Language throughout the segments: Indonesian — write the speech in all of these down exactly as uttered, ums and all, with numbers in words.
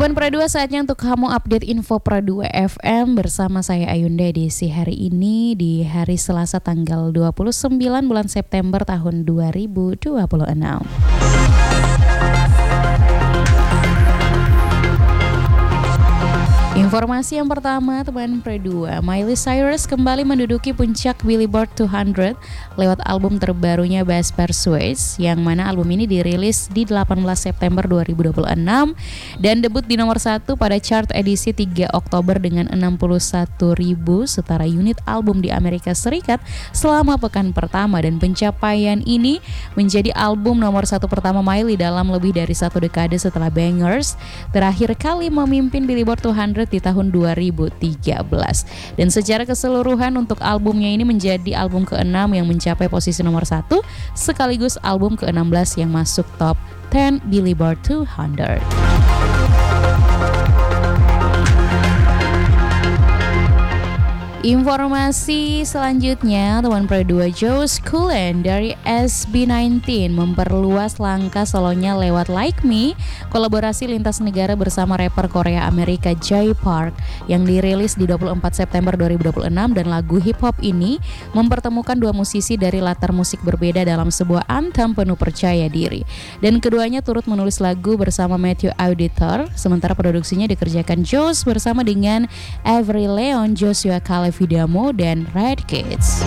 Teman Pro dua, saatnya untuk kamu update info Pro dua F M bersama saya Ayunda di si hari ini di hari Selasa tanggal dua puluh sembilan bulan September tahun dua ribu dua puluh enam. Informasi yang pertama, teman Pro dua, Miley Cyrus kembali menduduki puncak Billboard dua ratus lewat album terbarunya Best Pursuits, yang mana album ini dirilis di delapan belas September dua ribu dua puluh enam dan debut di nomor satu pada chart edisi tiga Oktober dengan enam puluh satu ribu setara unit album di Amerika Serikat selama pekan pertama, dan pencapaian ini menjadi album nomor satu pertama Miley dalam lebih dari satu dekade setelah Bangers terakhir kali memimpin Billboard dua ratus di tahun dua ribu tiga belas. Dan secara keseluruhan untuk albumnya ini menjadi album keenam yang mencapai posisi nomor satu sekaligus album keenam belas yang masuk top sepuluh Billboard dua ratus. Informasi selanjutnya, teman Pro dua, Josh Cullen dari S B sembilan belas memperluas langkah solonya lewat Like Me, kolaborasi lintas negara bersama rapper Korea Amerika Jay Park yang dirilis di dua puluh empat September dua ribu dua puluh enam. Dan lagu hip hop ini mempertemukan dua musisi dari latar musik berbeda dalam sebuah anthem penuh percaya diri. Dan keduanya turut menulis lagu bersama Matthew Auditor, sementara produksinya dikerjakan Josh bersama dengan Avery Leon, Joshua Calevidamo, dan Red Kids.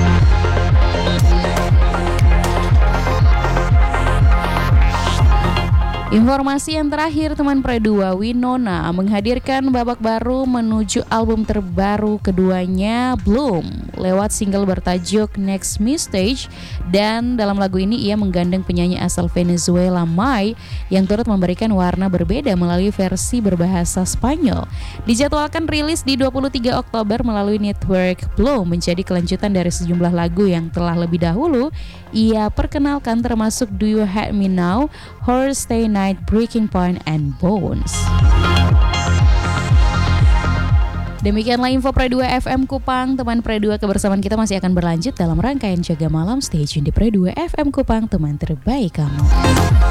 Informasi yang terakhir, teman Pro dua, Winona menghadirkan babak baru menuju album terbaru keduanya, Bloom, lewat single bertajuk Next Message. Dan dalam lagu ini ia menggandeng penyanyi asal Venezuela Mai yang turut memberikan warna berbeda melalui versi berbahasa Spanyol. Dijadwalkan rilis di dua puluh tiga Oktober melalui network Bloom, menjadi kelanjutan dari sejumlah lagu yang telah lebih dahulu ia perkenalkan, termasuk Do You Hate Me Now, Horse Stay Night, Breaking Point, and Bones. Demikianlah info Pro dua F M Kupang. Teman Pro dua, kebersamaan kita masih akan berlanjut dalam rangkaian Jaga Malam. Stay tune di Pro dua F M Kupang, teman terbaik kamu.